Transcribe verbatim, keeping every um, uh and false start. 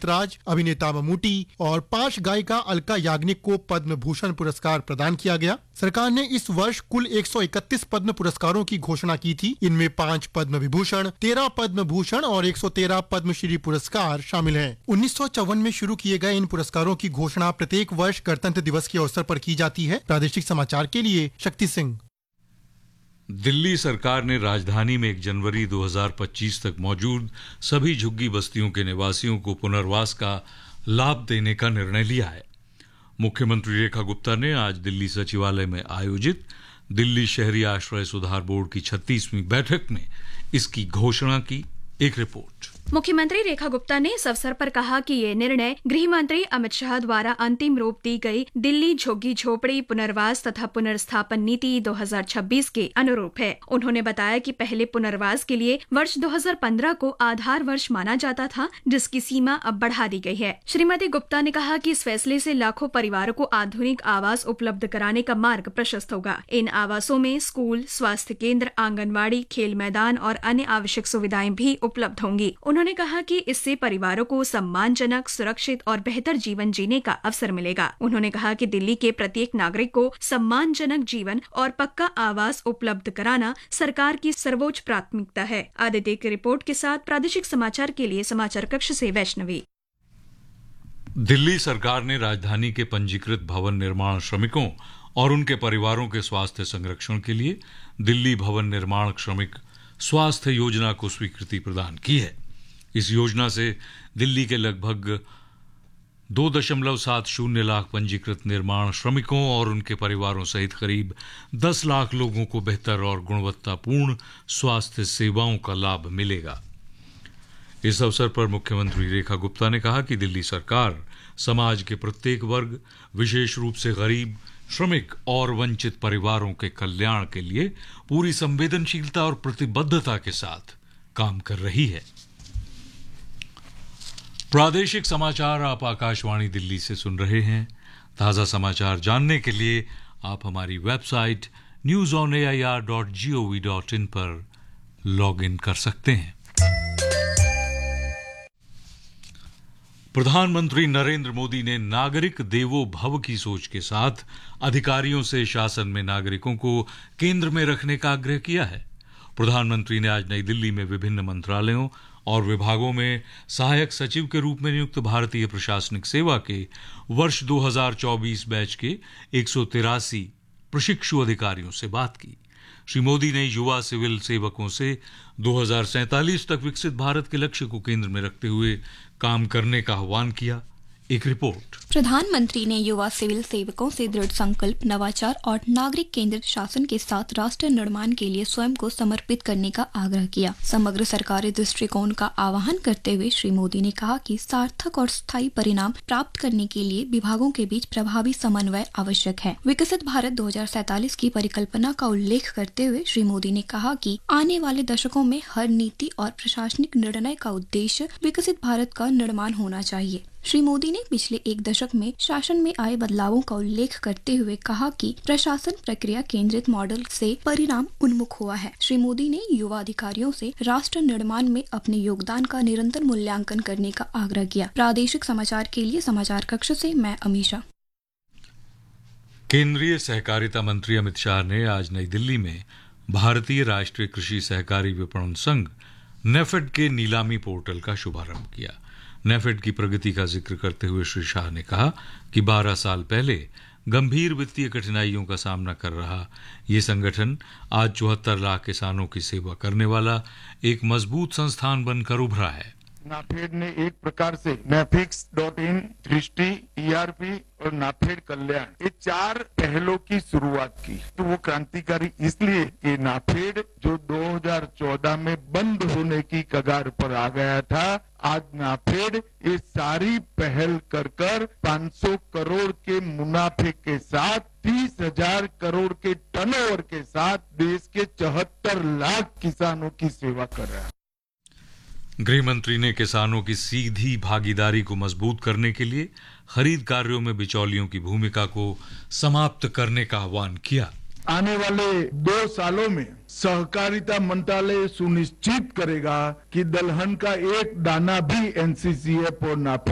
अमृत राज, अभिनेता ममूटी और पार्श्व गायिका अलका याग्निक को पद्म भूषण पुरस्कार प्रदान किया गया। सरकार ने इस वर्ष कुल एक सौ इकतीस पद्म पुरस्कारों की घोषणा की थी। इनमें पाँच पद्म विभूषण, तेरह पद्म भूषण और एक सौ तेरह पद्मश्री पुरस्कार शामिल हैं। उन्नीस सौ चौवन में शुरू किए गए इन पुरस्कारों की घोषणा प्रत्येक वर्ष गणतंत्र दिवस के अवसर पर की जाती है। प्रादेशिक समाचार के लिए शक्ति सिंह। दिल्ली सरकार ने राजधानी में एक जनवरी दो हज़ार पच्चीस तक मौजूद सभी झुग्गी बस्तियों के निवासियों को पुनर्वास का लाभ देने का निर्णय लिया है। मुख्यमंत्री रेखा गुप्ता ने आज दिल्ली सचिवालय में आयोजित दिल्ली शहरी आश्रय सुधार बोर्ड की छत्तीसवीं बैठक में इसकी घोषणा की। एक रिपोर्ट। मुख्यमंत्री रेखा गुप्ता ने इस अवसर पर कहा कि ये निर्णय गृह मंत्री अमित शाह द्वारा अंतिम रूप दी गई दिल्ली झुग्गी झोपड़ी पुनर्वास तथा पुनर्स्थापन नीति दो हज़ार छब्बीस के अनुरूप है। उन्होंने बताया कि पहले पुनर्वास के लिए वर्ष दो हज़ार पंद्रह को आधार वर्ष माना जाता था, जिसकी सीमा अब बढ़ा दी गई है। श्रीमती गुप्ता ने कहा कि इस फैसले से लाखों परिवारों को आधुनिक आवास उपलब्ध कराने का मार्ग प्रशस्त होगा। इन आवासों में स्कूल, स्वास्थ्य केंद्र, आंगनबाड़ी, खेल मैदान और अन्य आवश्यक सुविधाएं भी उपलब्ध होंगी। उन्होंने कहा कि इससे परिवारों को सम्मानजनक, सुरक्षित और बेहतर जीवन जीने का अवसर मिलेगा। उन्होंने कहा कि दिल्ली के प्रत्येक नागरिक को सम्मानजनक जीवन और पक्का आवास उपलब्ध कराना सरकार की सर्वोच्च प्राथमिकता है। आदित्य की रिपोर्ट के साथ प्रादेशिक समाचार के लिए समाचार कक्ष से वैष्णवी। दिल्ली सरकार ने राजधानी के पंजीकृत भवन निर्माण श्रमिकों और उनके परिवारों के स्वास्थ्य संरक्षण के लिए दिल्ली भवन निर्माण श्रमिक स्वास्थ्य योजना को स्वीकृति प्रदान की है। इस योजना से दिल्ली के लगभग दो दशमलव सात शून्य लाख पंजीकृत निर्माण श्रमिकों और उनके परिवारों सहित करीब दस लाख लोगों को बेहतर और गुणवत्तापूर्ण स्वास्थ्य सेवाओं का लाभ मिलेगा। इस अवसर पर मुख्यमंत्री रेखा गुप्ता ने कहा कि दिल्ली सरकार समाज के प्रत्येक वर्ग, विशेष रूप से गरीब, श्रमिक और वंचित परिवारों के कल्याण के लिए पूरी संवेदनशीलता और प्रतिबद्धता के साथ काम कर रही है। प्रादेशिक समाचार आप आकाशवाणी दिल्ली से सुन रहे हैं। ताजा समाचार जानने के लिए आप हमारी website news on A I R dot G O V dot in पर लॉग इन कर सकते हैं। प्रधानमंत्री नरेंद्र मोदी ने नागरिक देवो भव की सोच के साथ अधिकारियों से शासन में नागरिकों को केंद्र में रखने का आग्रह किया है। प्रधानमंत्री ने आज नई दिल्ली में विभिन्न मंत्रालयों और विभागों में सहायक सचिव के रूप में नियुक्त भारतीय प्रशासनिक सेवा के वर्ष दो हज़ार चौबीस बैच के एक सौ तिरासी प्रशिक्षु अधिकारियों से बात की। श्री मोदी ने युवा सिविल सेवकों से दो हज़ार सैंतालीस तक विकसित भारत के लक्ष्य को केंद्र में रखते हुए काम करने का आह्वान किया। एक रिपोर्ट। प्रधानमंत्री ने युवा सिविल सेवकों से दृढ़ संकल्प, नवाचार और नागरिक केंद्रित शासन के साथ राष्ट्र निर्माण के लिए स्वयं को समर्पित करने का आग्रह किया। समग्र सरकारी दृष्टिकोण का आह्वान करते हुए श्री मोदी ने कहा कि सार्थक और स्थायी परिणाम प्राप्त करने के लिए विभागों के बीच प्रभावी समन्वय आवश्यक है। विकसित भारत दो हज़ार सैंतालीस की परिकल्पना का उल्लेख करते हुए श्री मोदी ने कहा कि आने वाले दशकों में हर नीति और प्रशासनिक निर्णय का उद्देश्य विकसित भारत का निर्माण होना चाहिए। श्री मोदी ने पिछले एक दशक में शासन में आए बदलावों का उल्लेख करते हुए कहा कि प्रशासन प्रक्रिया केंद्रित मॉडल से परिणाम उन्मुख हुआ है। श्री मोदी ने युवा अधिकारियों से राष्ट्र निर्माण में अपने योगदान का निरंतर मूल्यांकन करने का आग्रह किया। प्रादेशिक समाचार के लिए समाचार कक्ष से मैं अमीशा। केंद्रीय सहकारिता मंत्री अमित शाह ने आज नई दिल्ली में भारतीय राष्ट्रीय कृषि सहकारी विपणन संघ नेफेड के नीलामी पोर्टल का शुभारंभ किया। नेफेड की प्रगति का जिक्र करते हुए श्री शाह ने कहा कि बारह साल पहले गंभीर वित्तीय कठिनाइयों का सामना कर रहा ये संगठन आज चौहत्तर लाख किसानों की सेवा करने वाला एक मजबूत संस्थान बनकर उभरा है। नाफेड ने एक प्रकार से नेफिक्स डॉट इन, दृष्टि, ई आर पी और नाफेड कल्याण ये चार पहलों की शुरुआत की। तो वो क्रांतिकारी इसलिए कि नाफेड जो दो हज़ार चौदह में बंद होने की कगार पर आ गया था, आज नाफेड ये सारी पहल कर कर पाँच सौ करोड़ के मुनाफे के साथ तीस हजार करोड़ के टर्नओवर के साथ देश के चौहत्तर लाख किसानों की सेवा कर रहा है। गृह मंत्री ने किसानों की सीधी भागीदारी को मजबूत करने के लिए खरीद कार्यों में बिचौलियों की भूमिका को समाप्त करने का आह्वान किया। आने वाले दो सालों में सहकारिता मंत्रालय सुनिश्चित करेगा कि दलहन का एक दाना भी एन सी सी एफ और नाफेड